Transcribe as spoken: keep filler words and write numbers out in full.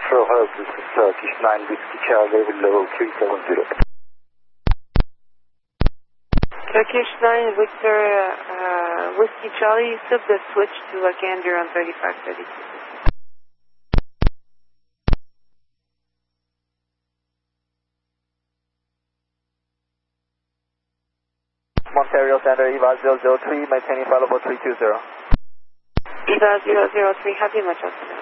Frohouse, this is Turkish nine Whiskey Charlie with level three seven zero. Turkish nine Victor uh, Whiskey Charlie, sub the switch to uh, Gander on thirty-five thirty-two. Ontario Center, E V A zero zero three, maintaining flight level three two zero. E V A zero zero three, happy much.